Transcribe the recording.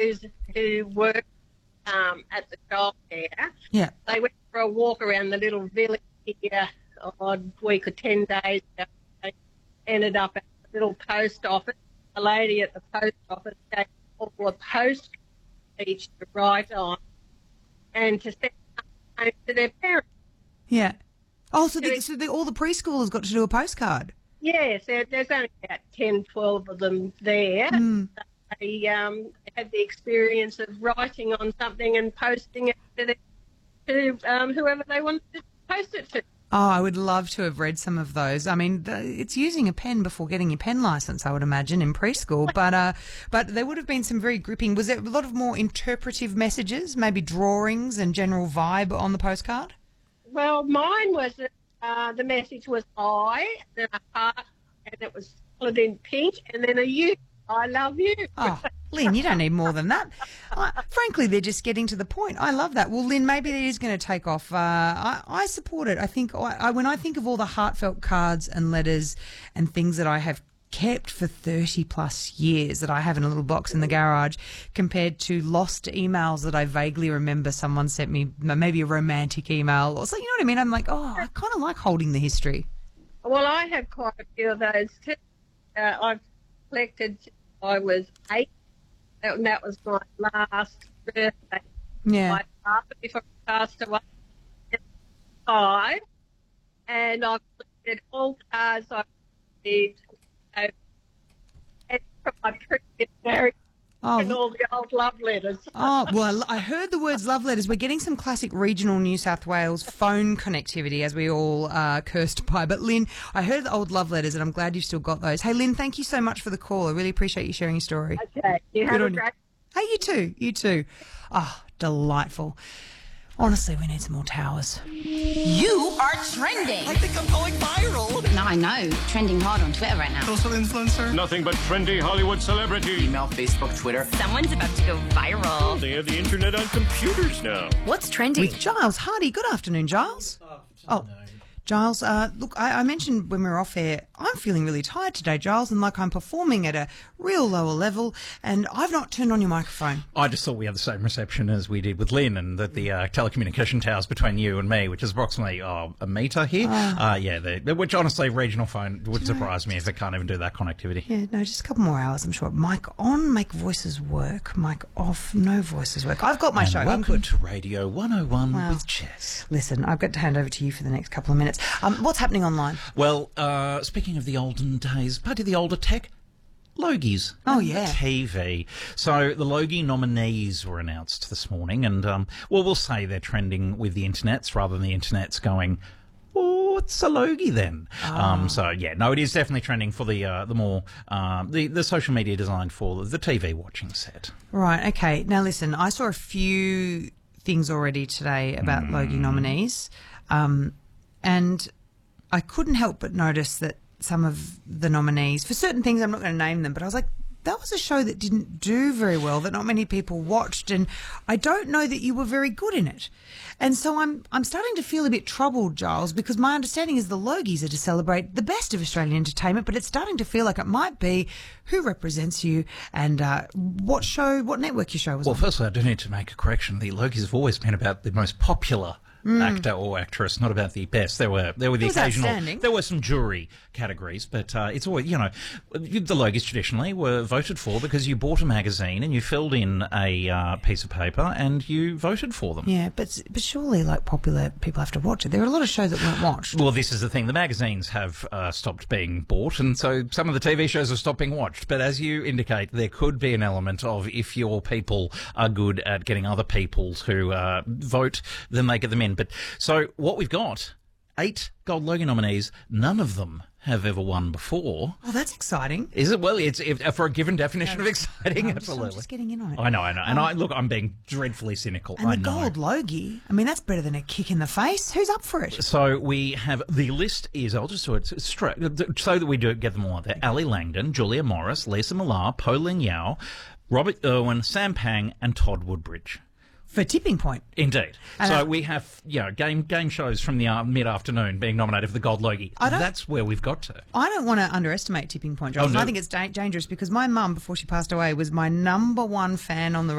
who worked at the childcare. Yeah. They went for a walk around the little village here a week or 10 days ago. They ended up at the little post office. The lady at the post office gave all a post each to write on and to send home to their parents. Yeah. Oh, so all the preschoolers got to do a postcard? Yes, there's only about 10, 12 of them there. Mm. They had the experience of writing on something and posting it to whoever they wanted to post it to. Oh, I would love to have read some of those. I mean, it's using a pen before getting your pen license, I would imagine, in preschool. But there would have been some very gripping. Was there a lot of more interpretive messages, maybe drawings and general vibe on the postcard? Well, mine was the message was I, then a heart, and it was coloured in pink, and then a you. I love you. Oh, Lynn, you don't need more than that. Frankly, they're just getting to the point. I love that. Well, Lynn, maybe it is going to take off. I support it. I think when I think of all the heartfelt cards and letters and things that I have kept for 30 plus years that I have in a little box in the garage compared to lost emails that I vaguely remember someone sent me, maybe a romantic email or something, you know what I mean? I'm like, oh, I kind of like holding the history. Well, I have quite a few of those too. I've collected since I was 8, and that was my last birthday. Yeah. My father, before he passed away, 5, and I've collected all cards I've received and from my previous marriage and all the old love letters. Oh, well, I heard the words love letters. We're getting some classic regional New South Wales phone connectivity, as we all are cursed by. But, Lynn, I heard the old love letters, and I'm glad you've still got those. Hey, Lynn, thank you so much for the call. I really appreciate you sharing your story. Okay. You have a great... Hey, you too. You too. Oh, delightful. Honestly, we need some more towers. You are trending. I think I'm going viral. No, I know. Trending hard on Twitter right now. Social influencer. Nothing but trendy Hollywood celebrity. Email, Facebook, Twitter. Someone's about to go viral. They have the internet on computers now. What's trending? With Giles Hardy. Good afternoon, Giles. Oh, Giles, look, I mentioned when we were off air, I'm feeling really tired today, Giles, and like I'm performing at a real lower level, and I've not turned on your microphone. I just thought we had the same reception as we did with Lynn, and that the telecommunication towers between you and me, which is approximately a metre here, which honestly, regional phone would surprise me if they can't even do that connectivity. Yeah, no, just a couple more hours, I'm sure. Mic on, make voices work. Mic off, no voices work. I've got my show. Welcome I'm good. to Radio 101 with Jess. Listen, I've got to hand over to you for the next couple of minutes. What's happening online? Well, speaking of the olden days, part of the older tech, Logies. Oh, yeah. TV. So the Logie nominees were announced this morning, and, we'll say they're trending with the internets rather than the internet's going, oh, what's a Logie then? So, yeah, no, it is definitely trending for the more, the social media designed for the TV watching set. Right, okay. Now, listen, I saw a few things already today about Logie nominees, and I couldn't help but notice that some of the nominees, for certain things, I'm not going to name them, but I was like, that was a show that didn't do very well, that not many people watched, and I don't know that you were very good in it. And so I'm starting to feel a bit troubled, Giles, because my understanding is the Logies are to celebrate the best of Australian entertainment, but it's starting to feel like it might be who represents you and what network your show was on. Well, firstly, I do need to make a correction. The Logies have always been about the most popular actor or actress, not about the best. There were the occasional. There were some jury categories, but it's always, the Logies traditionally were voted for because you bought a magazine and you filled in a piece of paper and you voted for them. Yeah, but surely, like, popular people have to watch it. There are a lot of shows that weren't watched. Well, this is the thing. The magazines have stopped being bought, and so some of the TV shows have stopped being watched. But as you indicate, there could be an element of if your people are good at getting other people to vote, then they get them in. But so what we've got, 8 Gold Logie nominees, none of them have ever won before. Oh, that's exciting. Is it? Well, it's for a given definition of exciting, absolutely. I'm just getting in on it. I know. And I'm being dreadfully cynical. And the Gold Logie, I mean, that's better than a kick in the face. Who's up for it? So we have, the list is, I'll just do it straight, so that we do get them all out there. Ali Langdon, Julia Morris, Lisa Millar, Pauline Yao, Robert Irwin, Sam Pang, and Todd Woodbridge. For Tipping Point. Indeed. So we have, game shows from the mid-afternoon being nominated for the Gold Logie. That's where we've got to. I don't want to underestimate Tipping Point, Giles. I think it's dangerous because my mum, before she passed away, was my number one fan on the